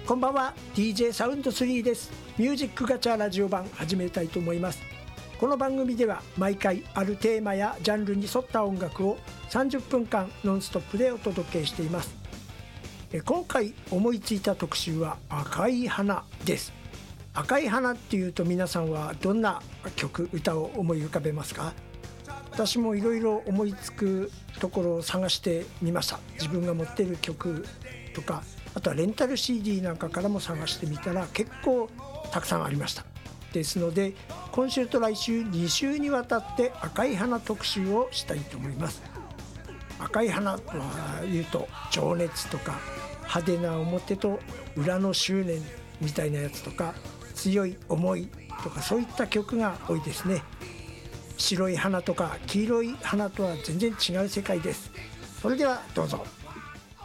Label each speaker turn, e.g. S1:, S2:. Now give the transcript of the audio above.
S1: こんばんは、 DJ サウンド3です。ミュージックガチャラジオ版始めたいと思います。この番組では毎回あるテーマやジャンルに沿った音楽を30分間ノンストップでお届けしています。今回思いついた特集は赤い花です。赤い花っていうと皆さんはどんな曲、歌を思い浮かべますか？私もいろいろ思いつくところを探してみました。自分が持っている曲とか、あとはレンタル CD なんかからも探してみたら結構たくさんありました。ですので今週と来週2週にわたって赤い花特集をしたいと思います。赤い花というと情熱とか派手な表と裏の執念みたいなやつとか、強い思いとか、そういった曲が多いですね。白い花とか黄色い花とは全然違う世界です。それではどうぞ。